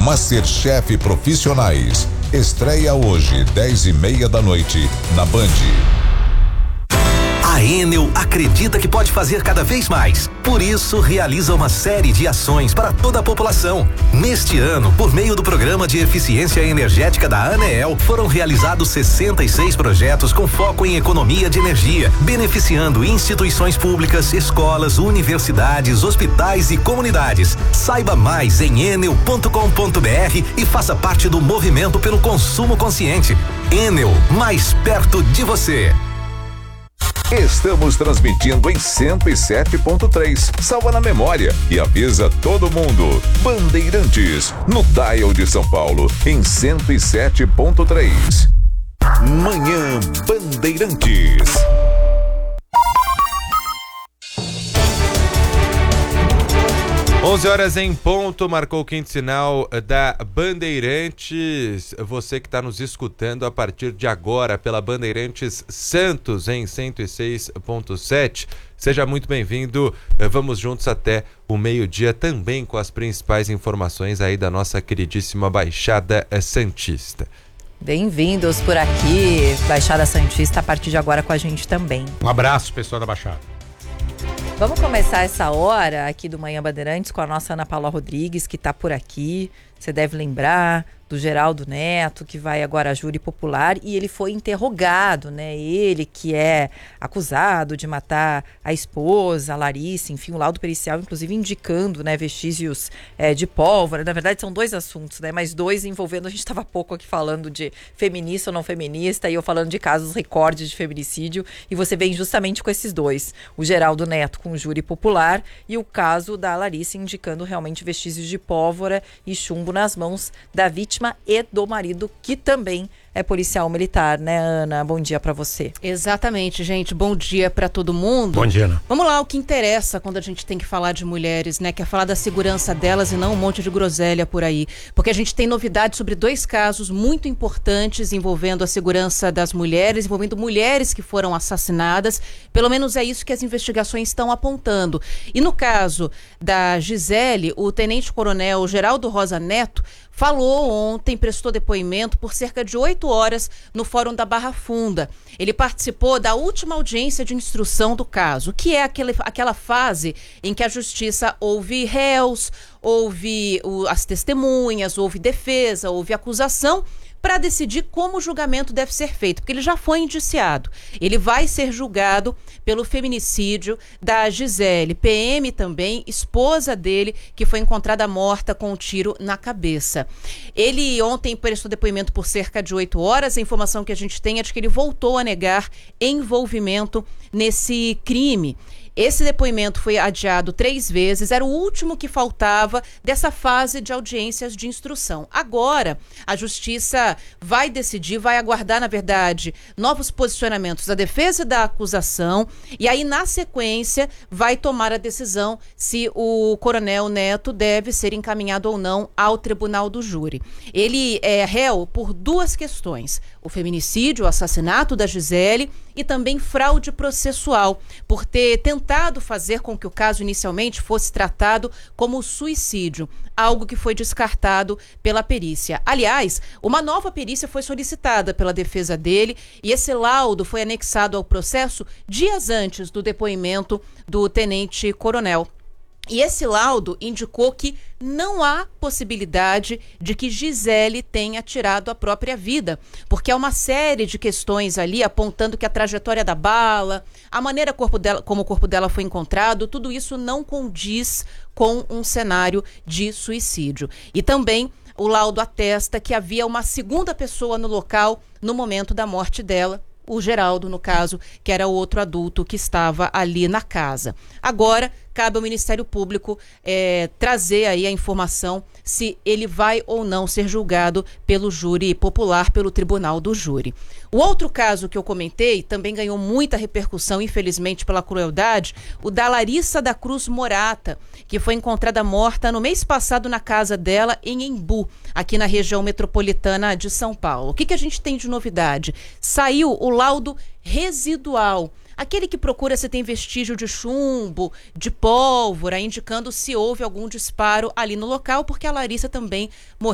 MasterChef Profissionais. Estreia hoje, 10:30 da noite, na Band. A Enel acredita que pode fazer cada vez mais. Por isso, realiza uma série de ações para toda a população. Neste ano, por meio do Programa de Eficiência Energética da ANEEL, foram realizados 66 projetos com foco em economia de energia, beneficiando instituições públicas, escolas, universidades, hospitais e comunidades. Saiba mais em enel.com.br e faça parte do movimento pelo consumo consciente. Enel, mais perto de você. Estamos transmitindo em 107.3. Salva na memória e avisa todo mundo. Bandeirantes, no dial de São Paulo, em 107.3. Manhã Bandeirantes. 11h em ponto, marcou o quinto sinal da Bandeirantes. Você que está nos escutando a partir de agora pela Bandeirantes Santos em 106.7. Seja muito bem-vindo. Vamos juntos até o meio-dia também com as principais informações aí da nossa queridíssima Baixada Santista. Bem-vindos por aqui, Baixada Santista, a partir de agora com a gente também. Um abraço, pessoal da Baixada. Vamos começar essa hora aqui do Manhã Bandeirantes com a nossa Ana Paula Rodrigues, que está por aqui. Você deve lembrar do Geraldo Neto, que vai agora a júri popular, e ele foi interrogado, né? Ele que é acusado de matar a esposa, a Larissa, enfim, o laudo pericial, inclusive indicando, né, vestígios de pólvora. Na verdade, são dois assuntos, né? Mas dois envolvendo, a gente estava há pouco aqui falando de feminista ou não feminista, e eu falando de casos recordes de feminicídio, e você vem justamente com esses dois. O Geraldo Neto com o júri popular e o caso da Larissa indicando realmente vestígios de pólvora e chumbo nas mãos da vítima e do marido, que também é policial militar, né, Ana? Bom dia pra você. Exatamente, gente. Bom dia pra todo mundo. Bom dia, Ana. Vamos lá, o que interessa quando a gente tem que falar de mulheres, né? Que é falar da segurança delas e não um monte de groselha por aí. Porque a gente tem novidades sobre dois casos muito importantes envolvendo a segurança das mulheres, envolvendo mulheres que foram assassinadas. Pelo menos é isso que as investigações estão apontando. E no caso da Gisele, o tenente-coronel Geraldo Rosa Neto falou ontem, prestou depoimento por cerca de 8 horas no Fórum da Barra Funda. Ele participou da última audiência de instrução do caso, que é aquela fase em que a justiça ouve réus, ouve as testemunhas, ouve defesa, ouve acusação, para decidir como o julgamento deve ser feito, porque ele já foi indiciado. Ele vai ser julgado pelo feminicídio da Gisele, PM também, esposa dele, que foi encontrada morta com um tiro na cabeça. Ele ontem prestou depoimento por cerca de 8 horas. A informação que a gente tem é de que ele voltou a negar envolvimento nesse crime. Esse depoimento foi adiado 3 vezes, era o último que faltava dessa fase de audiências de instrução. Agora, a Justiça vai decidir, vai aguardar, na verdade, novos posicionamentos da defesa e da acusação, e aí, na sequência, vai tomar a decisão se o Coronel Neto deve ser encaminhado ou não ao Tribunal do Júri. Ele é réu por 2 questões: o feminicídio, o assassinato da Gisele, e também fraude processual, por ter tentado fazer com que o caso inicialmente fosse tratado como suicídio, algo que foi descartado pela perícia. Aliás, uma nova perícia foi solicitada pela defesa dele e esse laudo foi anexado ao processo dias antes do depoimento do tenente-coronel. E esse laudo indicou que não há possibilidade de que Gisele tenha tirado a própria vida, porque há uma série de questões ali apontando que a trajetória da bala, a maneira como o corpo dela foi encontrado, tudo isso não condiz com um cenário de suicídio. E também o laudo atesta que havia uma segunda pessoa no local no momento da morte dela, o Geraldo, no caso, que era o outro adulto que estava ali na casa. Agora, cabe ao Ministério Público trazer aí a informação se ele vai ou não ser julgado pelo júri popular, pelo Tribunal do Júri. O outro caso que eu comentei também ganhou muita repercussão, infelizmente pela crueldade, o da Larissa da Cruz Morata, que foi encontrada morta no mês passado na casa dela em Embu, aqui na região metropolitana de São Paulo. O que a gente tem de novidade? Saiu o laudo residual, aquele que procura se tem vestígio de chumbo, de pólvora, indicando se houve algum disparo ali no local, porque a Larissa também morreu